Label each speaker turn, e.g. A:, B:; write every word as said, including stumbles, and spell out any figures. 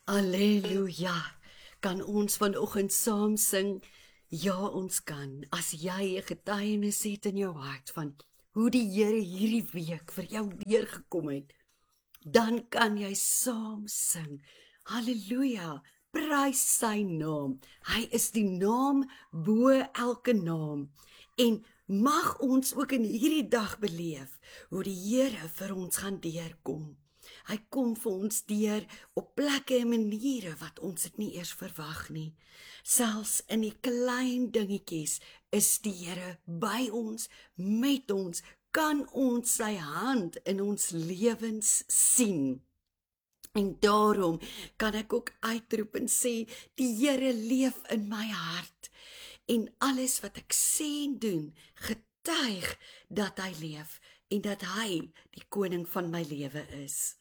A: Alleluia. Kan ons vanoggend saam sing? Ja, ons kan. As jy 'n getuienis het in jou hart van hoe die Here hierdie week vir jou deurgekom het, dan kan jy saam sing. Halleluja. Prys sy naam. Hy is die naam bo elke naam. En mag ons ook in hierdie dag beleef hoe die Here vir ons gaan deurkom. Hy kom vir ons deur op plekke en maniere wat ons dit nie eers verwag nie. Selfs in die klein dingetjies is die Here by ons, met ons, kan ons sy hand in ons lewens sien. En daarom kan ek ook uitroep en sê, die Here leef in my hart. En alles wat ek sê en doen, getuig dat hy leef en dat hy die koning van my lewe is.